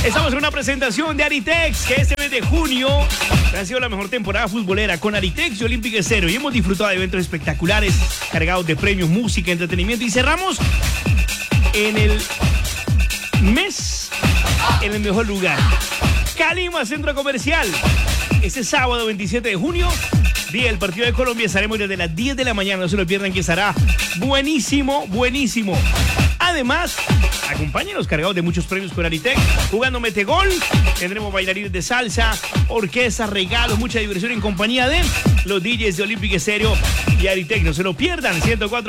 Estamos en una presentación de Aritex, que este mes de junio ha sido la mejor temporada futbolera con Aritex y Olympic Estéreo. Y hemos disfrutado de eventos espectaculares, cargados de premios, música, entretenimiento. Y cerramos en el mes, en el mejor lugar. Calima Centro Comercial. Este sábado 27 de junio, día del partido de Colombia, estaremos desde las 10 de la mañana. No se lo pierdan, que estará buenísimo, buenísimo. Además, acompáñenos cargados de muchos premios con Aritex, jugando metegol. Tendremos bailarines de salsa, orquesta, regalos, mucha diversión en compañía de los DJs de Olympic Estéreo y Aritex. No se lo pierdan. 104.